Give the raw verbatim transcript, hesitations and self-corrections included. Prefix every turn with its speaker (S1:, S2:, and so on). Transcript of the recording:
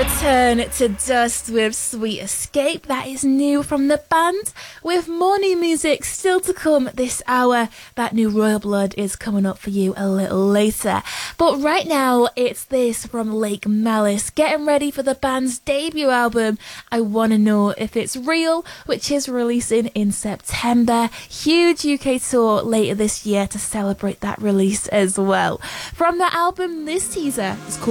S1: Return to Dust with Sweet Escape. That is new from the band, with more new music still to come this hour. That new Royal Blood is coming up for you a little later. But right now, it's this from Lake Malice, getting ready for the band's debut album, I Wanna Know If It's Real, which is releasing in September. Huge U K tour later this year to celebrate that release as well. From the album, this teaser is called